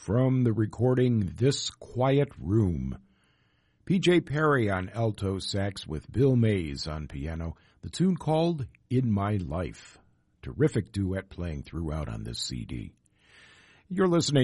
from the recording This Quiet Room. P.J. Perry on alto sax with Bill Mays on piano. The tune called In My Life. Terrific duet playing throughout on this CD. You're listening